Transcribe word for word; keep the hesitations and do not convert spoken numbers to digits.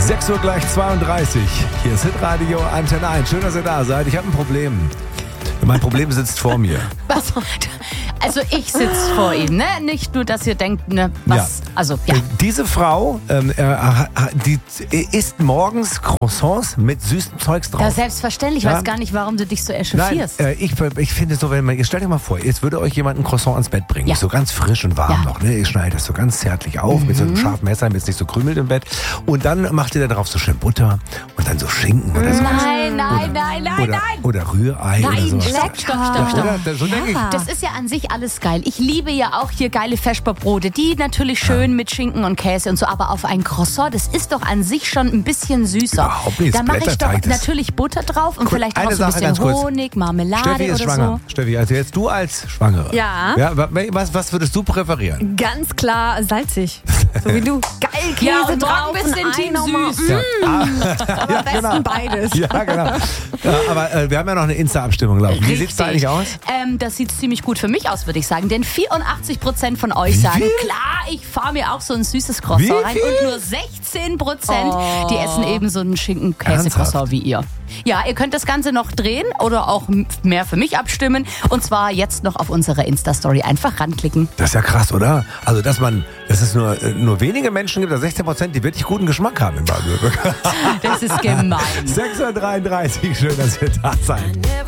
sechs Uhr gleich zweiunddreißig. Hier ist Hitradio Antenne eins. Schön, dass ihr da seid. Ich habe ein Problem. Mein Problem sitzt vor mir. Was? Also ich sitze vor ihm, ne? Nicht nur, dass ihr denkt, ne, was, Ja. also, ja. Diese Frau, ähm, äh, die isst morgens Croissants mit süßem Zeugs drauf. Ja, selbstverständlich. Ich Ja. weiß gar nicht, warum du dich so Nein, echauffierst. äh, ich, ich finde so, wenn man, stellt euch mal vor, jetzt würde euch jemand ein Croissant ans Bett bringen, Ja. so ganz frisch und warm Ja. noch, ne? Ihr schneidet das so ganz zärtlich auf, mit so einem scharfen Messer, damit es nicht so krümelt im Bett. Und dann macht ihr da drauf so schön Butter und dann so Schinken oder so. Nein, nein, nein, nein, oder, nein. oder Rührei oder Nein, sowas. stopp, stopp, stopp, Ja, stopp. oder? So denke ich. Das ist ja an sich alles geil. Ich liebe ja auch hier geile Feschbarbrote, die natürlich schön mit Schinken und Käse und so, aber auf ein Croissant, das ist doch an sich schon ein bisschen süßer. Überhaupt nicht, Da mache ich doch Blätterteig, das- natürlich Butter drauf und Cool, vielleicht eine noch so ein Sache bisschen ganz kurz. Honig, Marmelade Steffi ist oder schwanger. so. Steffi, also jetzt du als Schwangere. Ja. ja wa- was, was würdest du präferieren? Ganz klar salzig. So wie du. Geil, Käse Ja, und drauf. morgen bist du ein intim Ei nochmal. süß. Ja, ah, Aber am besten beides. ja genau. Ja, aber äh, wir haben ja noch eine Insta-Abstimmung laufen. Wie sieht's da eigentlich aus? Ähm, das sieht ziemlich gut für mich aus, würde ich sagen. Denn vierundachtzig Prozent von euch sagen, viel? klar, ich fahre mir auch so ein süßes Croissant Wie rein. viel? Und nur sechzehn Prozent, die essen eben so ein Schinken-Käse-Croissant Ernsthaft? wie ihr. Ja, ihr könnt das Ganze noch drehen oder auch m- mehr für mich abstimmen. Und zwar jetzt noch auf unsere Insta-Story einfach ranklicken. Das ist ja krass, oder? Also, dass man, dass es nur, äh, nur wenige Menschen gibt, also sechzehn Prozent, die wirklich guten Geschmack haben in Baden-Württemberg. Das ist gemein. sechs Uhr dreiunddreißig, schön, dass ihr da seid.